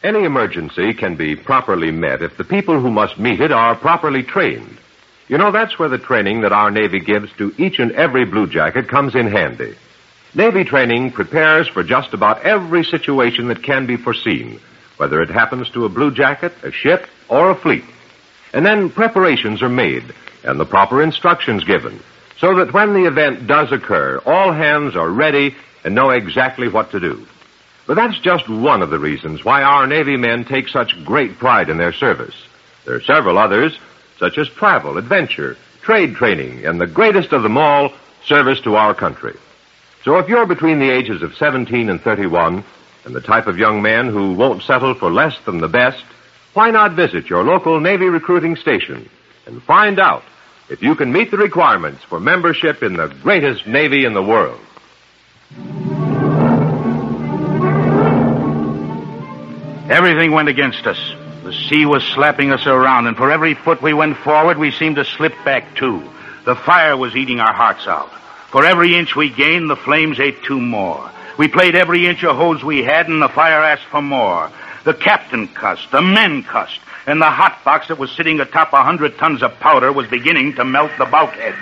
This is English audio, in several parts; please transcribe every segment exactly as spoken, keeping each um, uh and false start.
Any emergency can be properly met if the people who must meet it are properly trained. You know, that's where the training that our Navy gives to each and every Blue Jacket comes in handy. Navy training prepares for just about every situation that can be foreseen, whether it happens to a Blue Jacket, a ship, or a fleet. And then preparations are made and the proper instructions given, so that when the event does occur, all hands are ready and know exactly what to do. But that's just one of the reasons why our Navy men take such great pride in their service. There are several others, such as travel, adventure, trade training, and the greatest of them all, service to our country. So if you're between the ages of seventeen and thirty-one, and the type of young man who won't settle for less than the best, why not visit your local Navy recruiting station and find out if you can meet the requirements for membership in the greatest Navy in the world. Everything went against us. The sea was slapping us around, and for every foot we went forward, we seemed to slip back, too. The fire was eating our hearts out. For every inch we gained, the flames ate two more. We played every inch of hose we had, and the fire asked for more. The captain cussed, the men cussed, and the hot box that was sitting atop a hundred tons of powder was beginning to melt the bulkhead.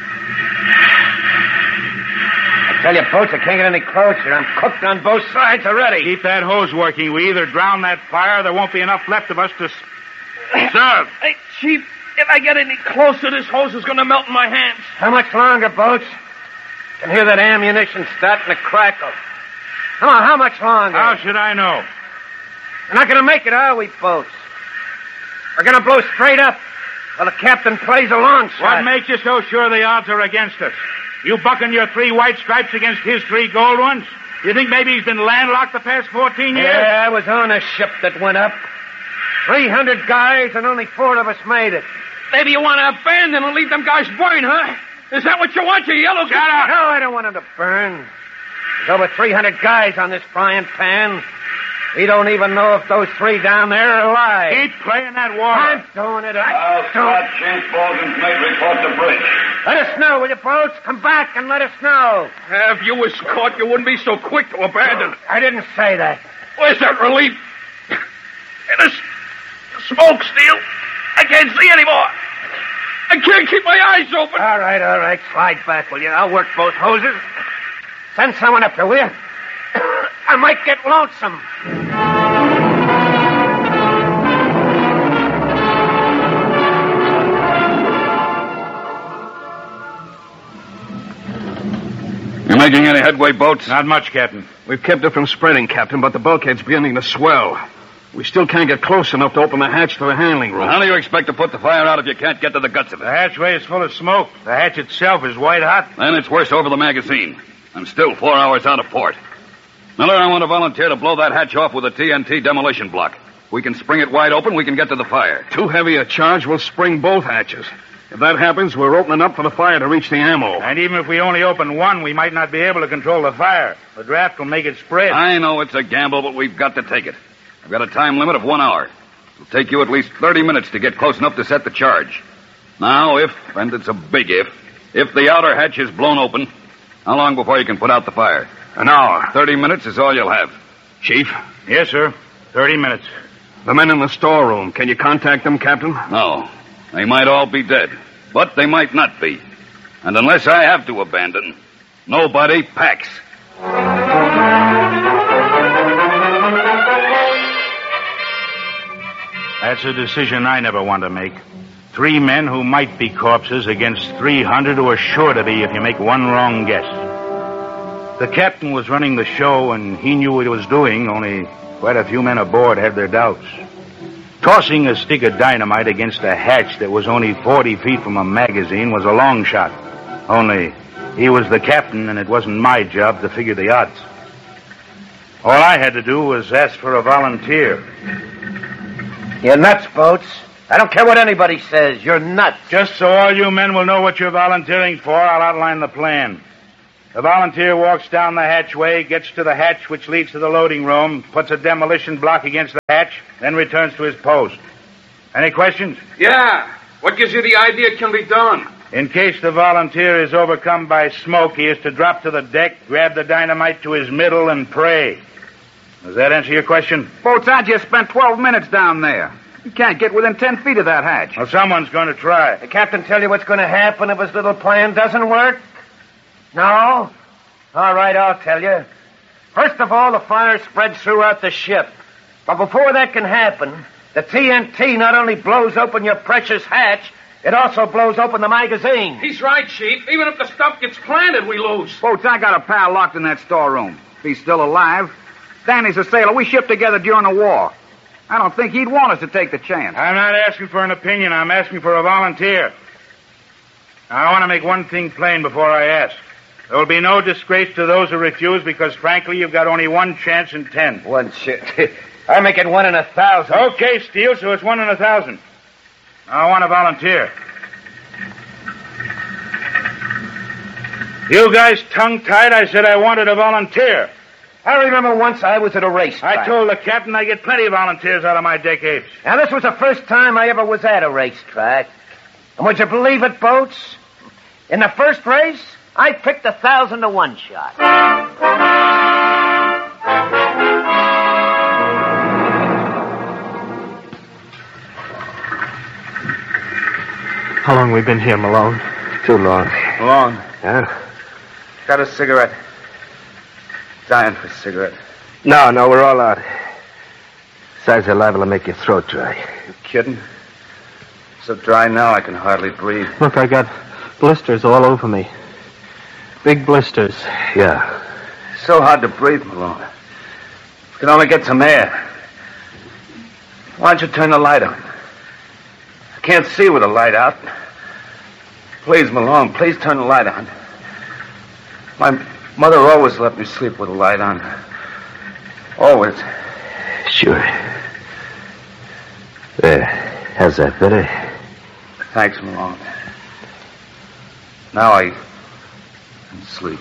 I tell you, Boats, I can't get any closer. I'm cooked on both sides already. Keep that hose working. We either drown that fire, or there won't be enough left of us to serve. Hey, Chief, if I get any closer, this hose is going to melt in my hands. How much longer, Boats? I can hear that ammunition starting to crackle. Come on, how much longer? How should I know? We're not going to make it, are we, Boats? We're going to blow straight up while the captain plays a long shot. What makes you so sure the odds are against us? You bucking your three white stripes against his three gold ones? You think maybe he's been landlocked the past fourteen years? Yeah, I was on a ship that went up. Three hundred guys and only four of us made it. Maybe you want to abandon and leave them guys burn, huh? Is that what you want, you yellow... Shut up! No, I don't want them to burn. There's over three hundred guys on this frying pan. We don't even know if those three down there are alive. Keep playing that water. I'm doing it. I I'll start James Baldwin's mate report to bridge. Let us know, will you, Boats? Come back and let us know. If you was caught, you wouldn't be so quick to abandon. I didn't say that. Where's that relief? And this smoke, Steele. I can't see anymore. I can't keep my eyes open. All right, all right. Slide back, will you? I'll work both hoses. Send someone up here, will you? I might get lonesome. You making any headway, Boats? Not much, Captain. We've kept it from spreading, Captain, but the bulkhead's beginning to swell. We still can't get close enough to open the hatch to the handling room. How do you expect to put the fire out if you can't get to the guts of The it? hatchway is full of smoke. The hatch itself is white hot. Then it's worse over the magazine. I'm still four hours out of port. Miller, I want to volunteer to blow that hatch off with a T N T demolition block. If we can spring it wide open, we can get to the fire. Too heavy a charge will spring both hatches. If that happens, we're opening up for the fire to reach the ammo. And even if we only open one, we might not be able to control the fire. The draft will make it spread. I know it's a gamble, but we've got to take it. I've got a time limit of one hour. It'll take you at least thirty minutes to get close enough to set the charge. Now, if, and it's a big if, if the outer hatch is blown open, how long before you can put out the fire? An hour. Thirty minutes is all you'll have. Chief? Yes, sir. Thirty minutes. The men in the storeroom. Can you contact them, Captain? No. They might all be dead, but they might not be. And unless I have to abandon, nobody packs. That's a decision I never want to make. Three men who might be corpses against three hundred who are sure to be if you make one wrong guess. The captain was running the show, and he knew what he was doing, only quite a few men aboard had their doubts. Tossing a stick of dynamite against a hatch that was only forty feet from a magazine was a long shot. Only he was the captain, and it wasn't my job to figure the odds. All I had to do was ask for a volunteer. You're nuts, Boats. I don't care what anybody says. You're nuts. Just so all you men will know what you're volunteering for, I'll outline the plan. The volunteer walks down the hatchway, gets to the hatch which leads to the loading room, puts a demolition block against the hatch, then returns to his post. Any questions? Yeah. What gives you the idea it can be done? In case the volunteer is overcome by smoke, he is to drop to the deck, grab the dynamite to his middle, and pray. Does that answer your question? Boats, I just spent twelve minutes down there. You can't get within ten feet of that hatch. Well, someone's going to try. The captain tell you what's going to happen if his little plan doesn't work? No? All right, I'll tell you. First of all, the fire spreads throughout the ship. But before that can happen, the T N T not only blows open your precious hatch, it also blows open the magazine. He's right, Chief. Even if the stuff gets planted, we lose. Boats, I got a pal locked in that storeroom. If he's still alive. Danny's a sailor. We shipped together during the war. I don't think he'd want us to take the chance. I'm not asking for an opinion. I'm asking for a volunteer. Now, I want to make one thing plain before I ask. There will be no disgrace to those who refuse because, frankly, you've got only one chance in ten. One shit. I make it one in a thousand. Okay, Steele, so it's one in a thousand. Now, I want a volunteer. You guys tongue-tied, I said I wanted a volunteer. I remember once I was at a racetrack. I told the captain I get plenty of volunteers out of my deck apes. Now, this was the first time I ever was at a racetrack. And would you believe it, Boats? In the first race, I picked a thousand to one shot. How long we been here, Malone? Too long. Malone, Yeah? got a cigarette. Dying for a cigarette. No, no, we're all out. Besides, they're liable to make your throat dry. You kidding? So dry now I can hardly breathe. Look, I got blisters all over me. Big blisters. Yeah. So hard to breathe, Malone. You can only get some air. Why don't you turn the light on? I can't see with the light out. Please, Malone, please turn the light on. My mother always let me sleep with the light on. Always. Sure. There. How's that, better? Thanks, Malone. Now I can sleep.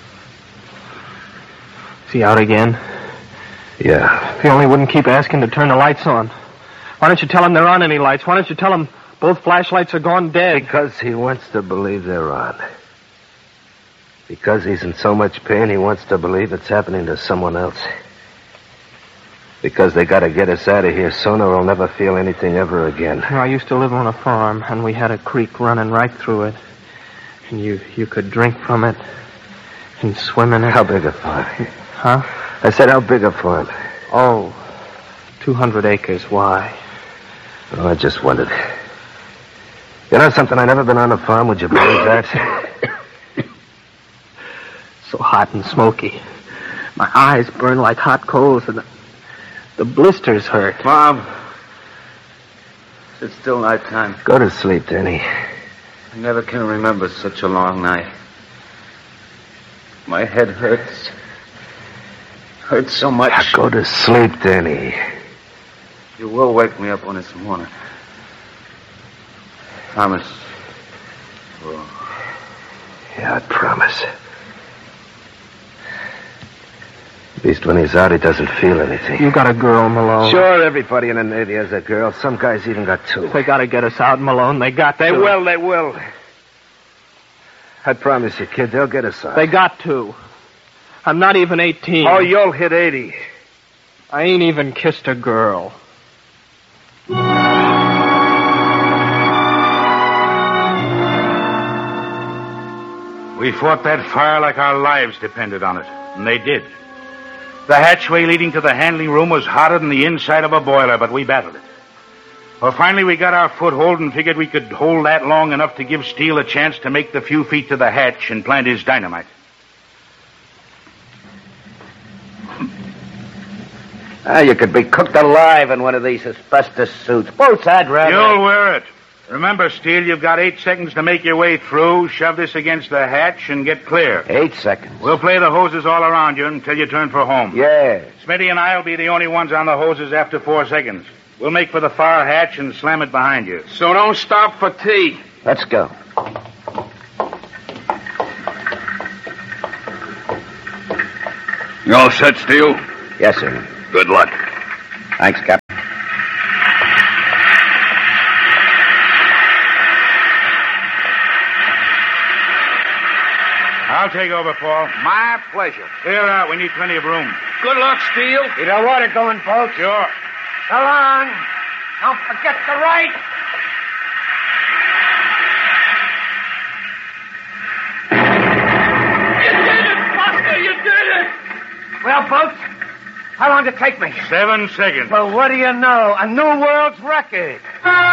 Is he out again? Yeah. If he only wouldn't keep asking to turn the lights on. Why don't you tell him there aren't any lights? Why don't you tell him both flashlights are gone dead? Because he wants to believe they're on. Because he's in so much pain, he wants to believe it's happening to someone else. Because they gotta get us out of here soon or we'll never feel anything ever again. You know, I used to live on a farm, and we had a creek running right through it. And you, you could drink from it and swim in it. How big a farm? Huh? I said, how big a farm? Oh, two hundred acres. Why? Oh, I just wondered. You know something? I've never been on a farm. Would you believe that? So hot and smoky. My eyes burn like hot coals, and the, the blisters hurt. Mom, it's still night time. Go to sleep, Danny. I never can remember such a long night. My head hurts. Hurts so much. Now go to sleep, Danny. You will wake me up when it's morning. Promise. Oh. Yeah, I promise. At least when he's out, he doesn't feel anything. You got a girl, Malone. Sure, everybody in the Navy has a girl. Some guys even got two. They gotta get us out, Malone. They got They to. will, they will. I promise you, kid, they'll get us out. They got to. I'm not even eighteen. Oh, you'll hit eighty. I ain't even kissed a girl. We fought that fire like our lives depended on it, and they did. The hatchway leading to the handling room was hotter than the inside of a boiler, but we battled it. Well, finally we got our foothold and figured we could hold that long enough to give Steele a chance to make the few feet to the hatch and plant his dynamite. Ah, you could be cooked alive in one of these asbestos suits. Both I'd rather... You'll wear it. Remember, Steele, you've got eight seconds to make your way through, shove this against the hatch, and get clear. Eight seconds. We'll play the hoses all around you until you turn for home. Yeah. Smitty and I'll be the only ones on the hoses after four seconds. We'll make for the far hatch and slam it behind you. So don't stop for tea. Let's go. You all set, Steele? Yes, sir. Good luck. Thanks, Captain. I'll take over, Paul. My pleasure. Clear out. We need plenty of room. Good luck, Steele. Keep the water going, folks. Sure. So long. Don't forget the right. You did it, Buster. You did it. Well, folks, how long did it take me? Seven seconds. Well, what do you know? A new world's record.